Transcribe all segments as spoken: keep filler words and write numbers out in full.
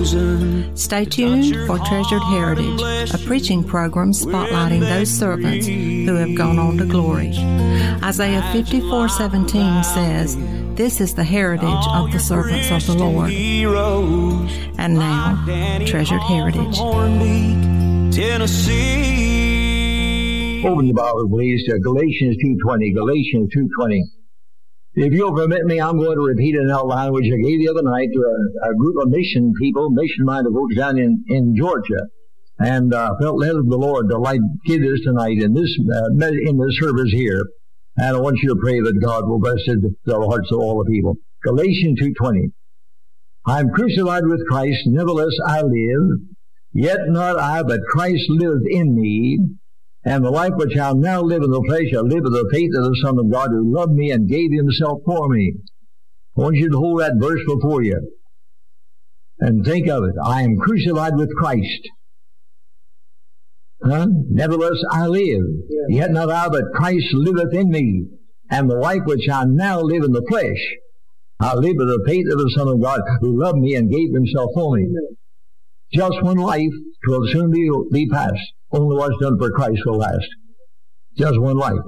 chosen. Stay tuned for Treasured Heritage, a preaching program spotlighting those servants who have gone on to glory. Isaiah fifty-four seventeen says, "This is the heritage of the servants of the Lord." And now, Treasured Heritage. Tennessee. Open the Bible, please, to Galatians two twenty. Galatians two twenty. If you'll permit me, I'm going to repeat an outline which I gave the other night to a, a group of mission people, mission-minded folks down in, in Georgia. And I uh, felt led of the Lord to like give this tonight in this uh, in this service here. And I want you to pray that God will bless the hearts of all the people. Galatians two twenty. I am crucified with Christ, nevertheless I live. Yet not I, but Christ liveth in me. And the life which I now live in the flesh, I live in the faith of the Son of God who loved me and gave himself for me. I want you to hold that verse before you and think of it. I am crucified with Christ. Huh? Nevertheless I live. Yeah. Yet not I, but Christ liveth in me. And the life which I now live in the flesh, I live in the faith of the Son of God who loved me and gave himself for me. Yeah. Just one life will soon be, be past. Only what's done for Christ will last. Just one life.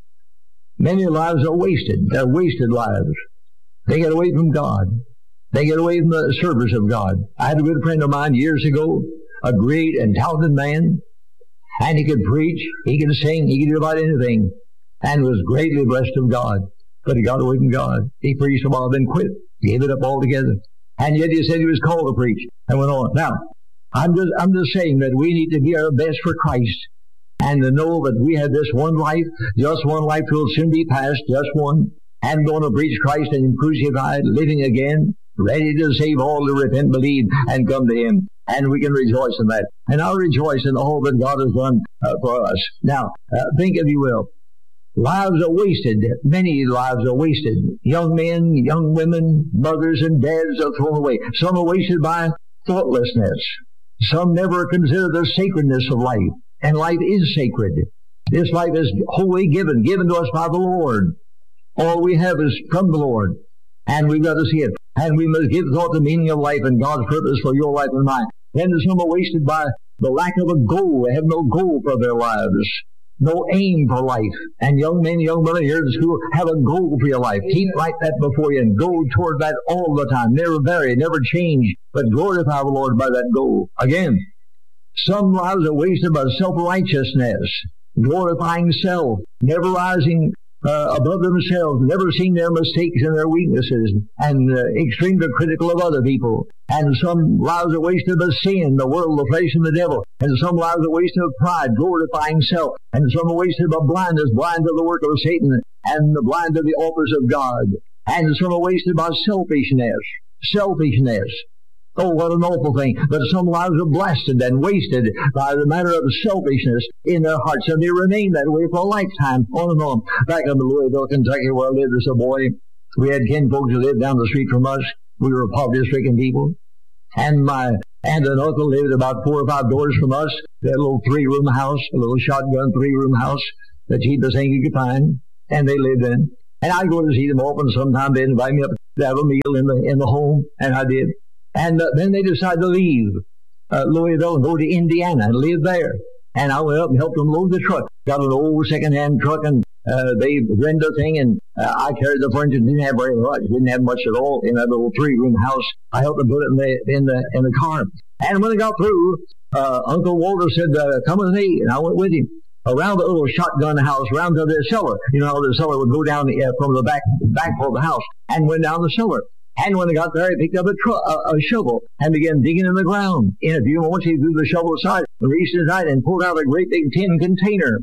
Many lives are wasted. They're wasted lives. They get away from God. They get away from the service of God. I had a good friend of mine years ago, a great and talented man, and he could preach, he could sing, he could do about anything, and was greatly blessed of God. But he got away from God. He preached a while, then quit. Gave it up altogether. And yet he said he was called to preach, and went on. Now, I'm just, I'm just saying that we need to give our best for Christ and to know that we have this one life, just one life will soon be past, just one, and going to preach Christ and Him crucified, living again, ready to save all who repent, believe, and come to Him. And we can rejoice in that. And I'll rejoice in all that God has done uh, for us. Now, uh, think if you will. Lives are wasted. Many lives are wasted. Young men, young women, mothers and dads are thrown away. Some are wasted by thoughtlessness. Some never consider the sacredness of life. And life is sacred. This life is wholly given, given to us by the Lord. All we have is from the Lord. And we've got to see it. And we must give thought to the meaning of life and God's purpose for your life and mine. Then some are wasted by the lack of a goal. They have no goal for their lives. No aim for life. And young men, young women here in school, have a goal for your life. Keep like that before you and go toward that all the time. Never vary, never change, but glorify the Lord by that goal. Again, some lives are wasted by self-righteousness, glorifying self, never rising uh, above themselves, never seeing their mistakes and their weaknesses, and uh, extremely critical of other people. And some lives are wasted by sin, the world, the flesh, and the devil. And some lives are wasted of pride, glorifying self. And some are wasted by blindness, blind to the work of Satan, and blind to the offers of God. And some are wasted by selfishness. Selfishness. Oh, what an awful thing. But some lives are blasted and wasted by the matter of selfishness in their hearts. And they remain that way for a lifetime, on and on. Back up in Louisville, Kentucky, where I lived as a boy, we had kin folks who lived down the street from us. We were poverty-stricken people. And my aunt and uncle lived about four or five doors from us. They had a little three-room house, a little shotgun three-room house, the cheapest thing you could find. And they lived in. And I'd go to see them often. Sometimes they'd invite me up to have a meal in the in the home, and I did. And uh, then they decided to leave uh, Louisville and go to Indiana and live there. And I went up and helped them load the truck. Got an old second-hand truck, and uh, they rented a thing, and uh, I carried the furniture. Didn't have very much. Didn't have much at all in that little three-room house. I helped them put it in the in the in the car. And when they got through, uh, Uncle Walter said, uh, "Come with me," and I went with him around the little shotgun house, around to the cellar. You know how the cellar would go down uh, from the back back of the house, and went down the cellar. And when they got there, he picked up a, tr- a, a shovel and began digging in the ground. In a few moments, he threw the shovel aside and reached inside and pulled out a great big tin container.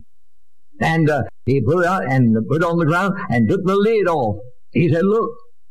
And uh, he put it out and put it on the ground and took the lid off. He said, "Look."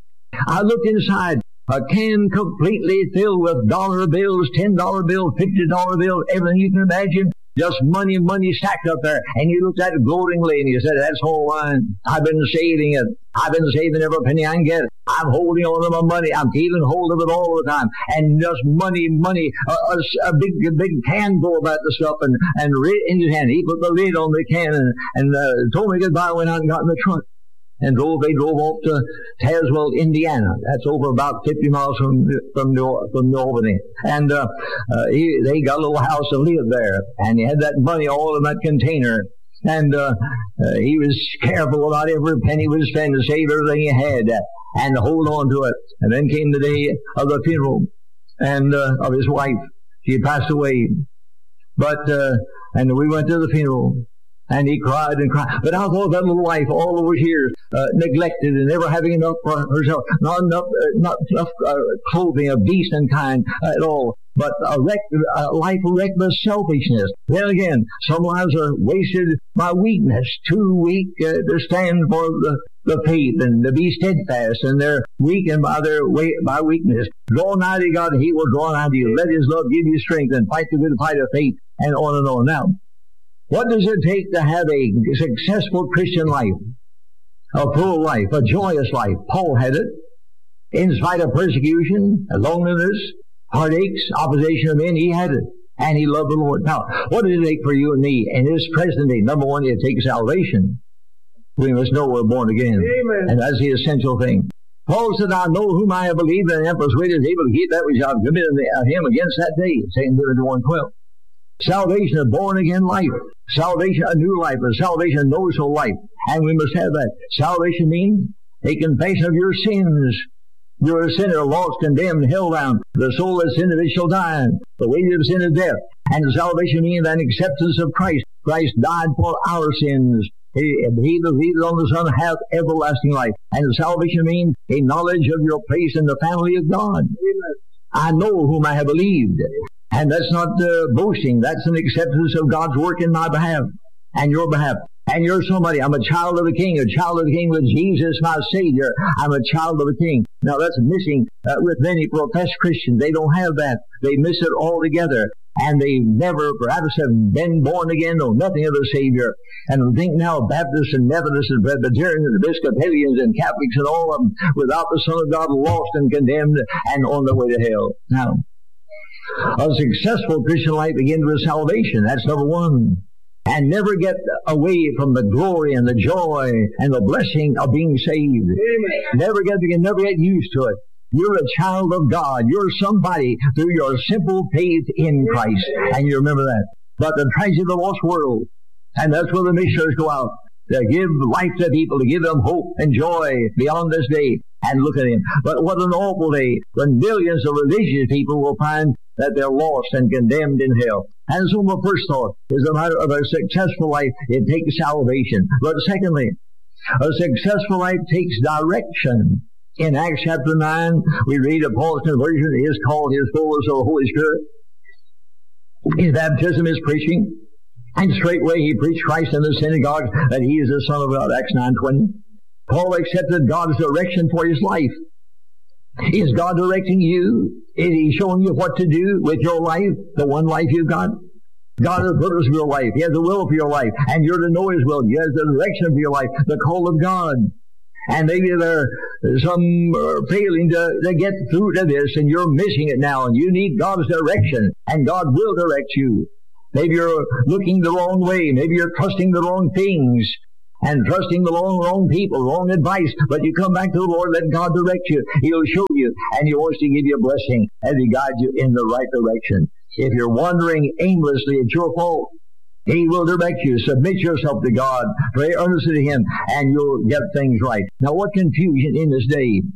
I looked inside. A can completely filled with dollar bills, ten dollar bills, fifty dollar bills, everything you can imagine. Just money, money stacked up there. And he looked at it gloatingly and he said, "That's all mine. I've been saving it. I've been saving every penny I can get. I'm holding on to my money. I'm keeping hold of it all the time." And just money, money, a, a, a big, a big can full of that stuff, and, and in his hand. He put the lid on the can and, and uh, told me goodbye, went out and got in the trunk. and drove. They drove off to Tazewell, Indiana. That's over about fifty miles from from New, from New Albany. And uh, uh, he, they got a little house and lived there. And he had that money all in that container. And uh, uh, he was careful about every penny he would spend to save everything he had and to hold on to it. And then came the day of the funeral and uh, of his wife. She had passed away. But uh, and we went to the funeral. And he cried and cried. But I thought that little wife, all those years, uh, neglected and never having enough for herself, not enough, uh, not enough uh, clothing of decent kind uh, at all, but a, wreck, a life wrecked by selfishness. Then again, some lives are wasted by weakness, too weak uh, to stand for the, the faith and to be steadfast, and they're weakened by their by weakness. Draw nigh to God, and He will draw nigh to you. Let His love give you strength, and fight the good fight of faith, and on and on. Now, what does it take to have a successful Christian life? A full life, a joyous life. Paul had it. In spite of persecution, loneliness, heartaches, opposition of men, he had it. And he loved the Lord. Now, what does it take for you and me in this present day? Number one, it takes salvation. We must know we're born again. Amen. And that's the essential thing. Paul said, I know whom I have believed, and am persuaded is able to keep that which I have committed of him against that day. Second Timothy one twelve. Salvation, a born-again life. Salvation, a new life. A salvation, a no-soul life. And we must have that. Salvation means a confession of your sins. You're a sinner, lost, condemned, held down. The soul that sinned of it shall die. The wages of sin is death. And salvation means an acceptance of Christ. Christ died for our sins. He, he that believeth on the Son hath everlasting life. And salvation means a knowledge of your place in the family of God. Amen. I know whom I have believed. And that's not uh, boasting. That's an acceptance of God's work in my behalf and your behalf. And you're somebody. I'm a child of the King, a child of the King with Jesus, my Savior. I'm a child of the King. Now that's missing uh, with many professed Christians. They don't have that. They miss it altogether. And they never, perhaps, have been born again, know nothing of the Savior. And think now Baptists and Methodists and Presbyterians and Episcopalians and Catholics and all of them, without the Son of God, lost and condemned and on their way to hell. Now, a successful Christian life begins with salvation. That's number one. And never get away from the glory and the joy and the blessing of being saved. Amen. Never get, you can never get used to it. You're a child of God. You're somebody through your simple faith in Christ. And you remember that. But the tragedy of the lost world, and that's where the missionaries go out, to give life to people, to give them hope and joy beyond this day. And look at him. But what an awful day when millions of religious people will find that they're lost and condemned in hell. And so my first thought is a matter of a successful life. It takes salvation. But secondly, a successful life takes direction. In Acts chapter nine, we read of Paul's conversion is called his fullness of the Holy Spirit. His baptism is preaching. And straightway he preached Christ in the synagogue that he is the Son of God. Acts nine twenty. Paul accepted God's direction for his life. Is God directing you? Is He showing you what to do with your life, the one life you've got? God has a purpose for your life. He has a will for your life. And you're to know His will. He has the direction for your life, the call of God. And maybe there's some uh, failing to, to get through to this, and you're missing it now, and you need God's direction, and God will direct you. Maybe you're looking the wrong way. Maybe you're trusting the wrong things. And trusting the wrong, wrong people, wrong advice. But you come back to the Lord, let God direct you. He'll show you, and He wants to give you a blessing as He guides you in the right direction. If you're wandering aimlessly, it's your fault. He will direct you. Submit yourself to God. Pray earnestly to Him, and you'll get things right. Now, what confusion in this day.